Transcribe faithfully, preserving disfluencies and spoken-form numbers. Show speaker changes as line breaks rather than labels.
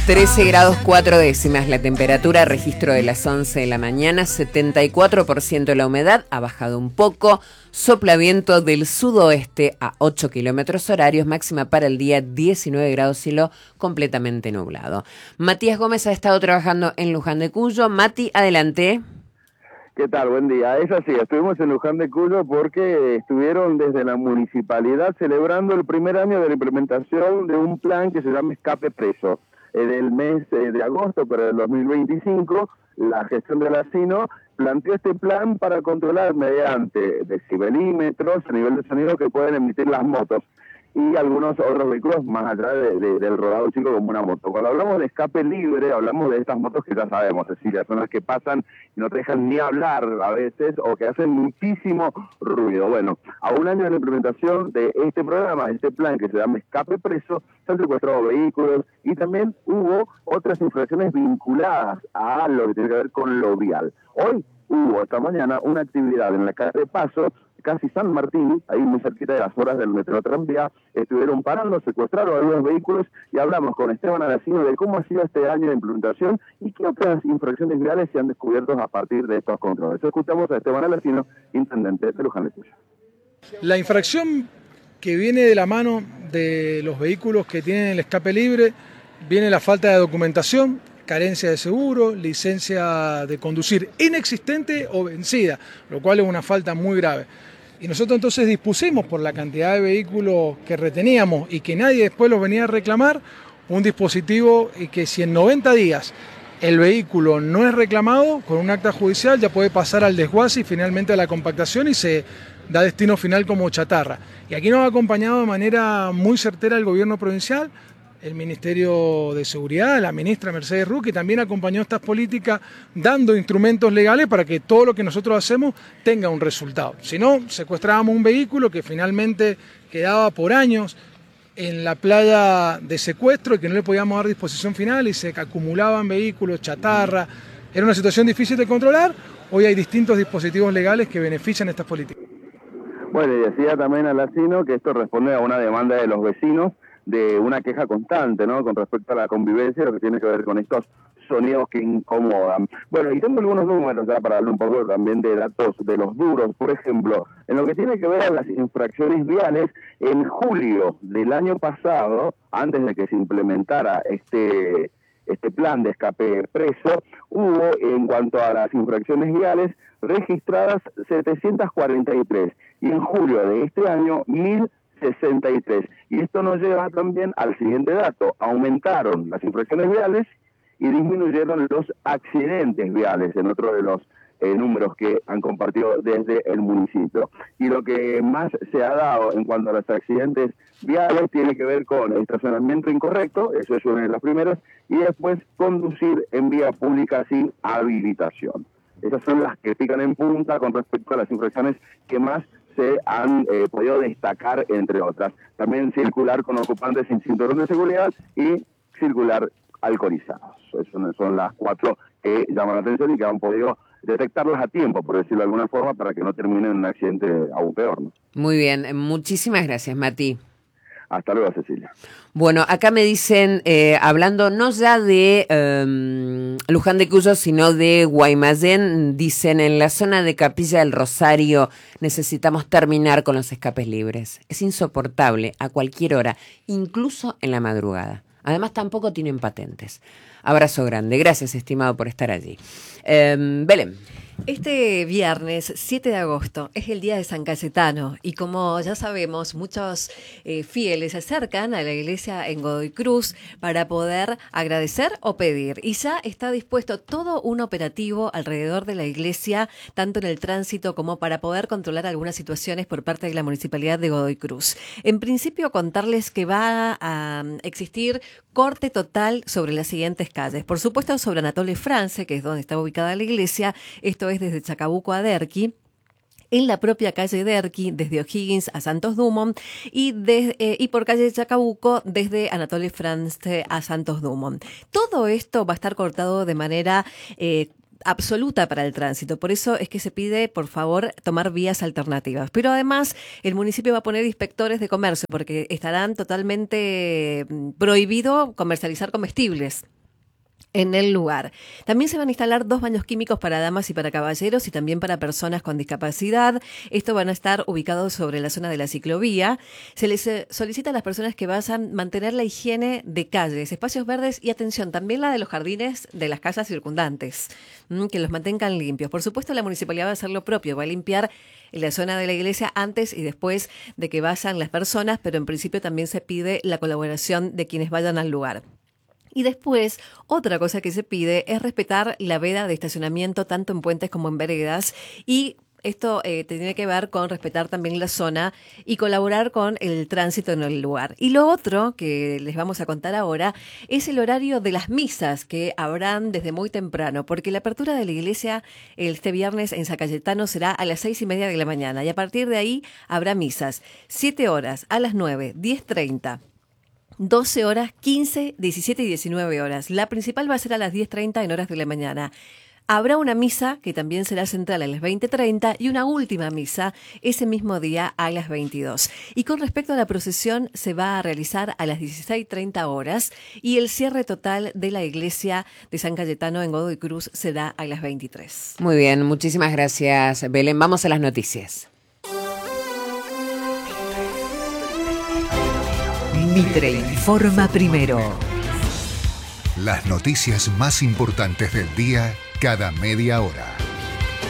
trece grados cuatro décimas la temperatura, registro de las once de la mañana, setenta y cuatro por ciento la humedad, ha bajado un poco, sopla viento del sudoeste a ocho kilómetros horarios, máxima para el día diecinueve grados, cielo completamente nublado. Matías Gómez ha estado trabajando en Luján de Cuyo. Mati, adelante.
¿Qué tal? Buen día. Es así, estuvimos en Luján de Cuyo porque estuvieron desde la municipalidad celebrando el primer año de la implementación de un plan que se llama Escape Preso. En el mes de agosto, para el dos mil veinticinco, la gestión de la CINO planteó este plan para controlar mediante decibelímetros a nivel de sonido que pueden emitir las motos y algunos otros vehículos más allá de, de, del rodado chico como una moto. Cuando hablamos de escape libre, hablamos de estas motos que ya sabemos, Cecilia, son las que pasan y no te dejan ni hablar a veces o que hacen muchísimo ruido. Bueno, a un año de la implementación de este programa, este plan que se llama Escape Preso, se han secuestrado vehículos y también hubo otras infracciones vinculadas a lo que tiene que ver con lo vial. Hoy hubo esta mañana una actividad en la calle de Paso, casi San Martín, ahí muy cerquita de las horas del metro tranvía, estuvieron parando, secuestraron algunos vehículos y hablamos con Esteban Aracino de cómo ha sido este año de implementación y qué otras infracciones viales se han descubierto a partir de estos controles. Escuchamos a Esteban Aracino, intendente de Luján de Cuyo.
La infracción que viene de la mano de los vehículos que tienen el escape libre viene la falta de documentación, carencia de seguro, licencia de conducir inexistente o vencida, lo cual es una falta muy grave. Y nosotros entonces dispusimos, por la cantidad de vehículos que reteníamos y que nadie después los venía a reclamar, un dispositivo y que si en noventa días el vehículo no es reclamado, con un acta judicial ya puede pasar al desguace y finalmente a la compactación y se da destino final como chatarra. Y aquí nos ha acompañado de manera muy certera el gobierno provincial, el Ministerio de Seguridad, la ministra Mercedes Ruch, que también acompañó estas políticas dando instrumentos legales para que todo lo que nosotros hacemos tenga un resultado. Si no, secuestrábamos un vehículo que finalmente quedaba por años en la playa de secuestro y que no le podíamos dar disposición final y se acumulaban vehículos, chatarra. Era una situación difícil de controlar. Hoy hay distintos dispositivos legales que benefician estas políticas.
Bueno, y decía también Alacino que esto responde a una demanda de los vecinos, de una queja constante, ¿no?, con respecto a la convivencia, lo que tiene que ver con estos sonidos que incomodan. Bueno, y tengo algunos números ya para darle un poco también de datos de los duros. Por ejemplo, en lo que tiene que ver a las infracciones viales, en julio del año pasado, antes de que se implementara este este plan de escape preso, hubo, en cuanto a las infracciones viales, registradas setecientas cuarenta y tres, y en julio de este año, mil sesenta y tres. Y esto nos lleva también al siguiente dato: aumentaron las infracciones viales y disminuyeron los accidentes viales, en otro de los eh, números que han compartido desde el municipio. Y lo que más se ha dado en cuanto a los accidentes viales tiene que ver con el estacionamiento incorrecto, eso es una de las primeras, y después conducir en vía pública sin habilitación. Esas son las que pican en punta con respecto a las infracciones que más se han eh, podido destacar, entre otras. También circular con ocupantes sin cinturón de seguridad y circular alcoholizados. Esas son las cuatro que llaman la atención y que han podido detectarlas a tiempo, por decirlo de alguna forma, para que no terminen en un accidente aún peor, ¿no?
Muy bien, muchísimas gracias, Mati.
Hasta luego, Cecilia.
Bueno, acá me dicen, eh, hablando no ya de eh, Luján de Cuyo, sino de Guaymallén, dicen, en la zona de Capilla del Rosario necesitamos terminar con los escapes libres. Es insoportable a cualquier hora, incluso en la madrugada. Además, tampoco tienen patentes. Abrazo grande. Gracias, estimado, por estar allí. Eh, Belén.
Este viernes siete de agosto es el día de San Cayetano y como ya sabemos, muchos eh, fieles se acercan a la iglesia en Godoy Cruz para poder agradecer o pedir. Y ya está dispuesto todo un operativo alrededor de la iglesia, tanto en el tránsito como para poder controlar algunas situaciones por parte de la Municipalidad de Godoy Cruz. En principio, contarles que va a existir corte total sobre las siguientes calles. Por supuesto, sobre Anatole France, que es donde está ubicada la iglesia. Esto es desde Chacabuco a Derqui. En la propia calle Derqui, desde O'Higgins a Santos Dumont, y, de, eh, y por calle Chacabuco, desde Anatole France a Santos Dumont. Todo esto va a estar cortado de manera eh, absoluta para el tránsito. Por eso es que se pide, por favor, tomar vías alternativas. Pero además, el municipio va a poner inspectores de comercio porque estarán totalmente prohibido comercializar comestibles en el lugar. También se van a instalar dos baños químicos para damas y para caballeros y también para personas con discapacidad. Estos van a estar ubicados sobre la zona de la ciclovía. Se les solicita a las personas que vayan mantener la higiene de calles, espacios verdes y atención, también la de los jardines de las casas circundantes, que los mantengan limpios. Por supuesto, la municipalidad va a hacer lo propio, va a limpiar en la zona de la iglesia antes y después de que vayan las personas, pero en principio también se pide la colaboración de quienes vayan al lugar. Y después, otra cosa que se pide es respetar la veda de estacionamiento tanto en puentes como en veredas y esto eh, tiene que ver con respetar también la zona y colaborar con el tránsito en el lugar. Y lo otro que les vamos a contar ahora es el horario de las misas que habrán desde muy temprano, porque la apertura de la iglesia este viernes en San Cayetano será a las seis y media de la mañana y a partir de ahí habrá misas. Siete horas, a las nueve, diez treinta. doce horas, quince, diecisiete y diecinueve horas. La principal va a ser a las diez treinta en horas de la mañana. Habrá una misa que también será central a las veinte treinta y una última misa ese mismo día a las veintidós. Y con respecto a la procesión, se va a realizar a las dieciséis treinta horas y el cierre total de la iglesia de San Cayetano en Godoy Cruz será a las veintitrés.
Muy bien, muchísimas gracias, Belén. Vamos a las noticias.
Mitre informa primero.
Las noticias más importantes del día cada media hora.